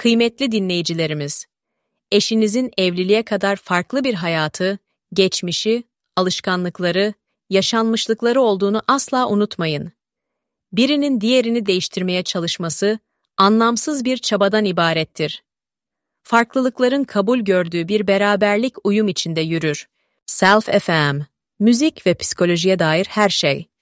Kıymetli dinleyicilerimiz, eşinizin evliliğe kadar farklı bir hayatı, geçmişi, alışkanlıkları, yaşanmışlıkları olduğunu asla unutmayın. Birinin diğerini değiştirmeye çalışması, anlamsız bir çabadan ibarettir. Farklılıkların kabul gördüğü bir beraberlik uyum içinde yürür. Self FM, müzik ve psikolojiye dair her şey.